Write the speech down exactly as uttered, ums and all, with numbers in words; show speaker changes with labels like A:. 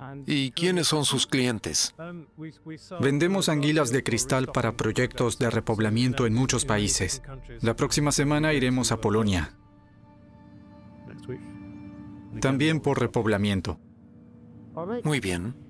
A: ¿Y quiénes son sus clientes?
B: Vendemos anguilas de cristal para proyectos de repoblamiento en muchos países. La próxima semana iremos a Polonia. También por repoblamiento.
A: Muy bien.